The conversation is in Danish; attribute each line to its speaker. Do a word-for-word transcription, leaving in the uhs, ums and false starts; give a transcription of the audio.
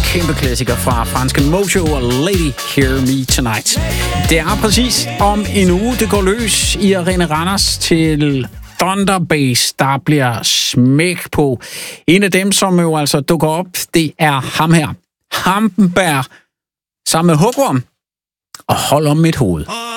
Speaker 1: kæmpe klassiker fra franske Mojo og Lady Hear Me Tonight. Det er præcis om en uge, det går løs i Arena Randers til Thunder Bass. Der bliver smæk på. En af dem, som jo altså dukker op, det er ham her. Hampenberg sammen med Hugorm og Hold om mit hoved.